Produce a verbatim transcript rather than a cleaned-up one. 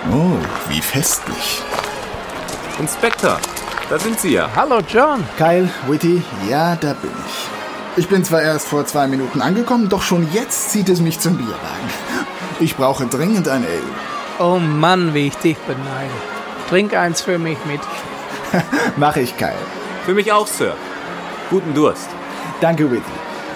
Oh, wie festlich. Inspektor, da sind Sie ja. Hallo John. Kyle, Whitty, ja, da bin ich. Ich bin zwar erst vor zwei Minuten angekommen, doch schon jetzt zieht es mich zum Bierwagen. Ich brauche dringend ein Ale. Oh Mann, wie ich dich beneide. Trink eins für mich mit. Mach ich, Kyle. Für mich auch, Sir. Guten Durst. Danke, Whitty.